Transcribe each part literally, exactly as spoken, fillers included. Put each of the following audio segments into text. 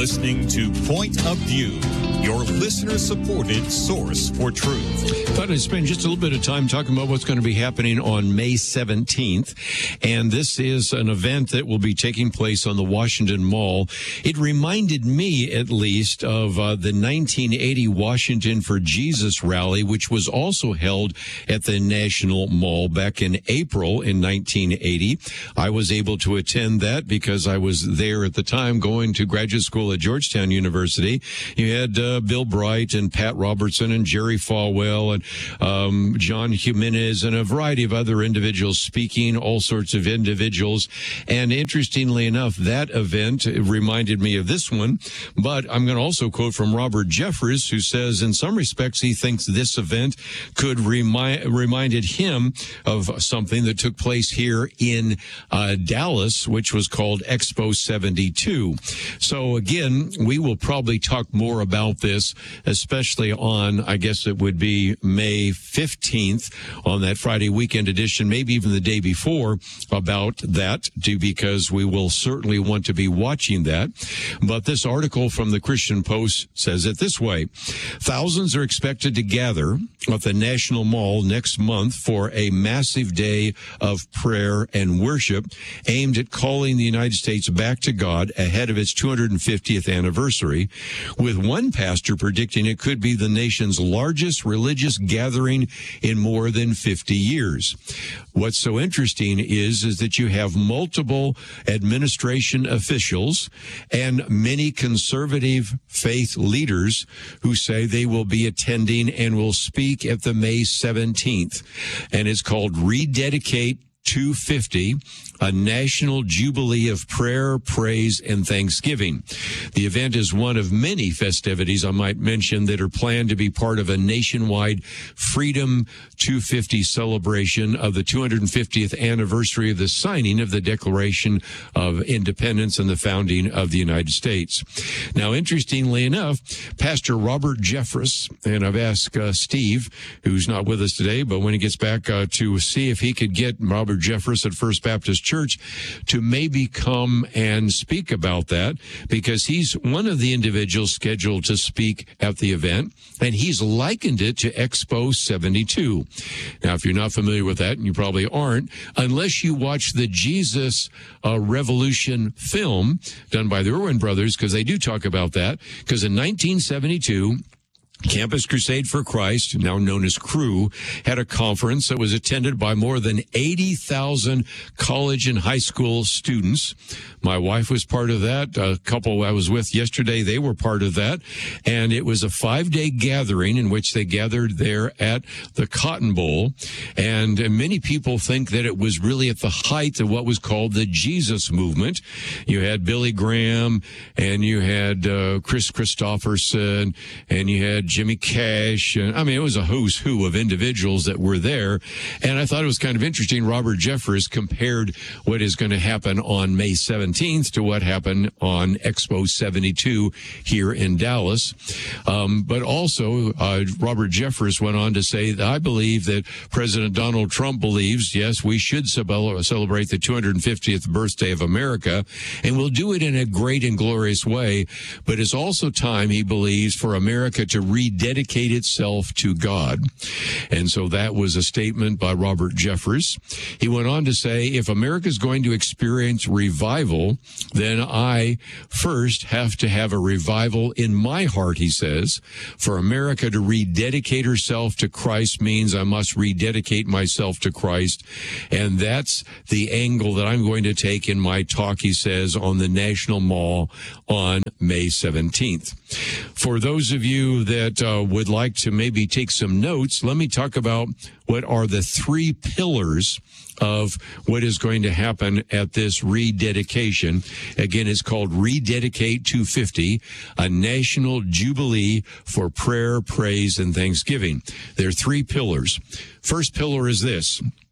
listening to Point of View, your listener-supported source for truth. I thought I'd spend just a little bit of time talking about what's going to be happening on May seventeenth. And this is an event that will be taking place on the Washington Mall. It reminded me, at least, of uh, the nineteen eighty Washington for Jesus rally, which was also held at the National Mall back in April in nineteen eighty. I was able to attend that because I was there at the time going to graduate school at Georgetown University. You had uh, Bill Bright and Pat Robertson and Jerry Falwell and um, John Jimenez and a variety of other individuals speaking, all sorts of individuals. And interestingly enough, that event reminded me of this one. But I'm going to also quote from Robert Jeffress, who says in some respects he thinks this event could remind reminded him of something that took place here in uh, Dallas, which was called Expo seventy-two. So again, we will probably talk more about this, especially on, I guess it would be May fifteenth on that Friday weekend edition, maybe even the day before about that, too, because we will certainly want to be watching that. But this article from the Christian Post says it this way. Thousands are expected to gather at the National Mall next month for a massive day of prayer and worship aimed at calling the United States back to God ahead of its two hundred fiftieth anniversary, with one pastor predicting it could be the nation's largest religious gathering in more than fifty years. What's so interesting is, is that you have multiple administration officials and many conservative faith leaders who say they will be attending and will speak at the May seventeenth. And it's called Rededicate two fifty, a national jubilee of prayer, praise, and thanksgiving. The event is one of many festivities, I might mention, that are planned to be part of a nationwide Freedom two fifty celebration of the two hundred fiftieth anniversary of the signing of the Declaration of Independence and the founding of the United States. Now, interestingly enough, Pastor Robert Jeffress, and I've asked uh, Steve, who's not with us today, but when he gets back uh, to see if he could get Robert Jeffress at First Baptist Church to maybe come and speak about that, because he's one of the individuals scheduled to speak at the event, and he's likened it to Expo seventy-two. Now, if you're not familiar with that, and you probably aren't, unless you watch the Jesus uh, Revolution film done by the Irwin brothers, because they do talk about that, because in nineteen seventy-two, Campus Crusade for Christ, now known as CREW, had a conference that was attended by more than eighty thousand college and high school students. My wife was part of that. A couple I was with yesterday, they were part of that. And it was a five-day gathering in which they gathered there at the Cotton Bowl. And many people think that it was really at the height of what was called the Jesus movement. You had Billy Graham, and you had uh, Chris Christopherson, and you had Jimmy Cash. And, I mean, it was a who's who of individuals that were there. And I thought it was kind of interesting. Robert Jeffress compared what is going to happen on May seventeenth to what happened on Expo seventy-two here in Dallas. Um, but also, uh, Robert Jeffress went on to say that I believe that President Donald Trump believes, yes, we should celebrate the two hundred fiftieth birthday of America, and we'll do it in a great and glorious way. But it's also time, he believes, for America to rededicate itself to God. And so that was a statement by Robert Jeffress. He went on to say, if America is going to experience revival, then I first have to have a revival in my heart, he says. For America to rededicate herself to Christ means I must rededicate myself to Christ. And that's the angle that I'm going to take in my talk, he says, on the National Mall on May seventeenth. For those of you that uh, would like to maybe take some notes, let me talk about what are the three pillars of what is going to happen at this rededication. Again, it's called Rededicate two fifty, a national jubilee for prayer, praise, and thanksgiving. There are three pillars. First pillar is this.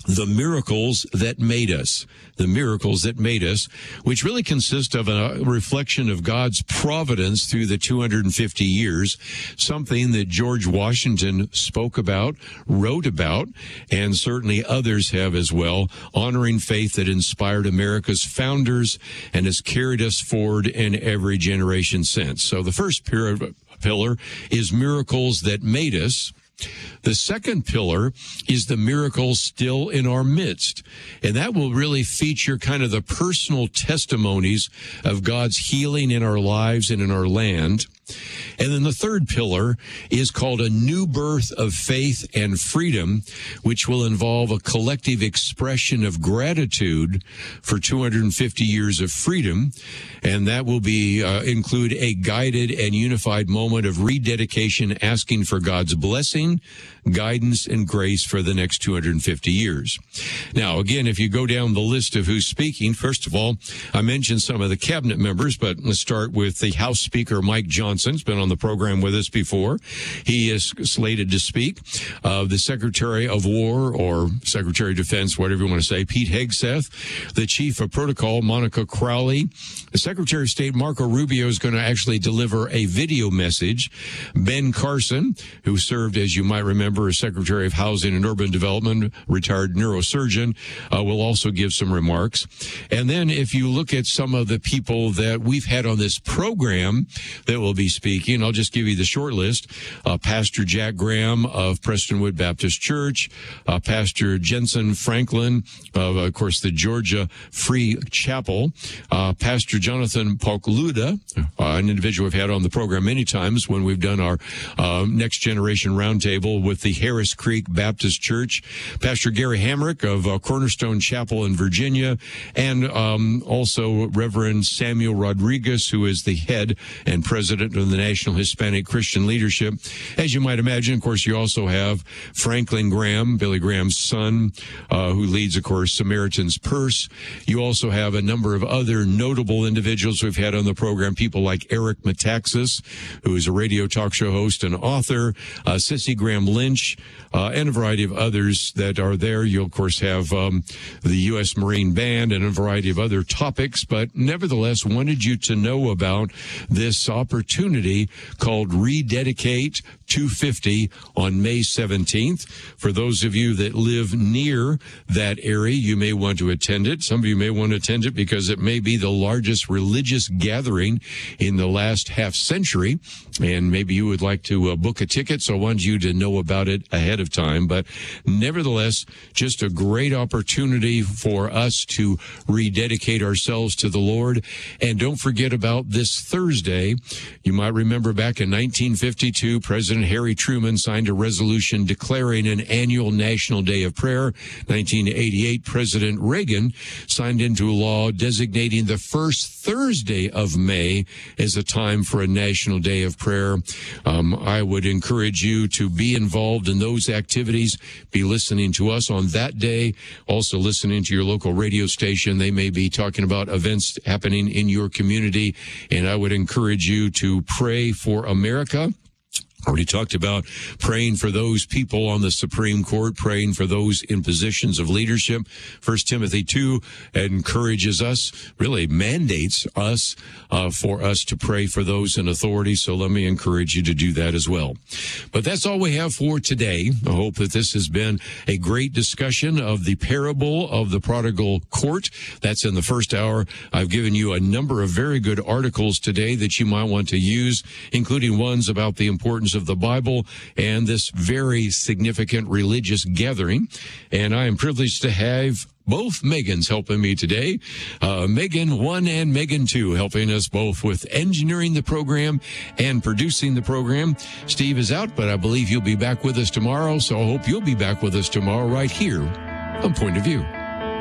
The Miracles That Made Us. The Miracles That Made Us, which really consist of a reflection of God's providence through the two hundred fifty years, something that George Washington spoke about, wrote about, and certainly others have as well, honoring faith that inspired America's founders and has carried us forward in every generation since. So the first pillar is Miracles That Made Us. The second pillar is the miracles still in our midst. And that will really feature kind of the personal testimonies of God's healing in our lives and in our land. And then the third pillar is called a new birth of faith and freedom, which will involve a collective expression of gratitude for two hundred fifty years of freedom. And that will be uh, include a guided and unified moment of rededication, asking for God's blessing, guidance, and grace for the next two hundred fifty years. Now, again, if you go down the list of who's speaking, first of all, I mentioned some of the cabinet members, but let's start with the House Speaker, Mike Johnson. Johnson's been on the program with us before. He is slated to speak. Uh, the Secretary of War, or Secretary of Defense, whatever you want to say, Pete Hegseth. The Chief of Protocol, Monica Crowley. The Secretary of State, Marco Rubio, is going to actually deliver a video message. Ben Carson, who served, as you might remember, as Secretary of Housing and Urban Development, retired neurosurgeon, uh, will also give some remarks. And then if you look at some of the people that we've had on this program that will be speaking, I'll just give you the short list. Uh, Pastor Jack Graham of Prestonwood Baptist Church, uh, Pastor Jensen Franklin of, of course, the Georgia Free Chapel, uh, Pastor Jonathan Polkaluda, uh, an individual we've had on the program many times when we've done our uh, Next Generation Roundtable with the Harris Creek Baptist Church, Pastor Gary Hamrick of uh, Cornerstone Chapel in Virginia, and um, also Reverend Samuel Rodriguez, who is the head and president of the National Hispanic Christian Leadership. As you might imagine, of course, you also have Franklin Graham, Billy Graham's son, uh, who leads, of course, Samaritan's Purse. You also have a number of other notable individuals we've had on the program, people like Eric Metaxas, who is a radio talk show host and author, uh, Sissy Graham Lynch, uh, and a variety of others that are there. You'll, of course, have um, the U S Marine Band and a variety of other topics, but nevertheless wanted you to know about this opportunity called Rededicate two fifty on May seventeenth. For those of you that live near that area, you may want to attend it. Some of you may want to attend it because it may be the largest religious gathering in the last half century, and maybe you would like to uh, book a ticket, so I want you to know about it ahead of time. But nevertheless, just a great opportunity for us to rededicate ourselves to the Lord. And don't forget about this Thursday. You might remember back in nineteen fifty-two, President Harry Truman signed a resolution declaring an annual National Day of Prayer. nineteen eighty-eight, President Reagan signed into law designating the first Thursday of May as a time for a National Day of Prayer. Um, I would encourage you to be involved in those activities, be listening to us on that day, also listening to your local radio station. They may be talking about events happening in your community, and I would encourage you to pray for America. Already talked about praying for those people on the Supreme Court, praying for those in positions of leadership. First Timothy two encourages us, really mandates us, uh, for us to pray for those in authority. So let me encourage you to do that as well. But that's all we have for today. I hope that this has been a great discussion of the parable of the prodigal court. That's in the first hour. I've given you a number of very good articles today that you might want to use, including ones about the importance of the Bible and this very significant religious gathering. And I am privileged to have both Megans helping me today. Uh, Megan one and Megan two helping us both with engineering the program and producing the program. Steve is out, but I believe you'll be back with us tomorrow. So I hope you'll be back with us tomorrow right here on Point of View.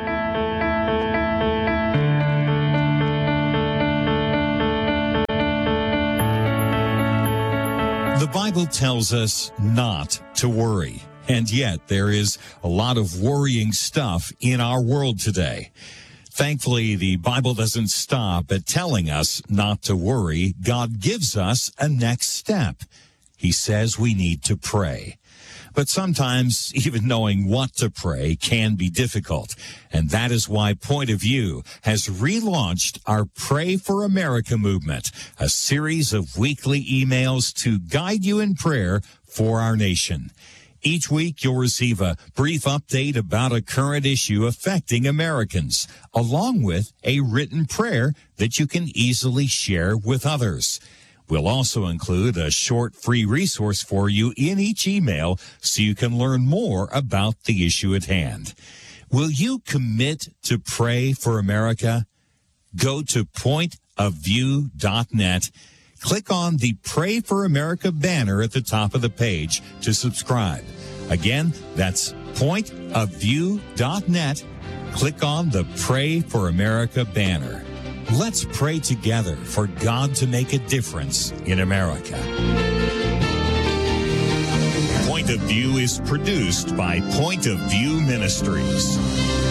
The Bible tells us not to worry, and yet there is a lot of worrying stuff in our world today. Thankfully, the Bible doesn't stop at telling us not to worry. God gives us a next step. He says we need to pray. But sometimes even knowing what to pray can be difficult. And that is why Point of View has relaunched our Pray for America movement, a series of weekly emails to guide you in prayer for our nation. Each week, you'll receive a brief update about a current issue affecting Americans, along with a written prayer that you can easily share with others. We'll also include a short free resource for you in each email so you can learn more about the issue at hand. Will you commit to pray for America? Go to point of view dot net. Click on the Pray for America banner at the top of the page to subscribe. Again, that's point of view dot net. Click on the Pray for America banner. Let's pray together for God to make a difference in America. Point of View is produced by Point of View Ministries.